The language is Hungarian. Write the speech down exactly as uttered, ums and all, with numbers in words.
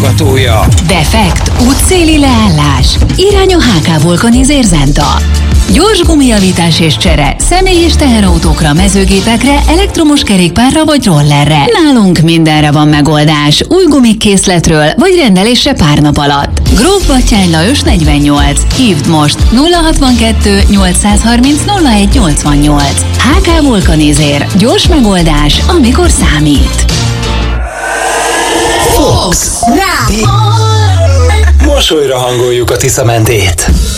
támogatója. Defekt, útszéli leállás, irány a há ká Vulkanizer Zenta. Gyors gumijavítás és csere, személy- és teherautókra, mezőgépekre, elektromos kerékpárra vagy rollerre. Nálunk mindenre van megoldás, új gumikkészletről vagy rendelésre pár nap alatt. Gróf Batthyány Lajos negyvennyolc. Hívd most nulla hatvankettő nyolcszázharminc nulla egy nyolcvannyolc. há ká Vulkanizer. Gyors megoldás, amikor számít. Fox. Mosolyra hangoljuk a Tisza mentét.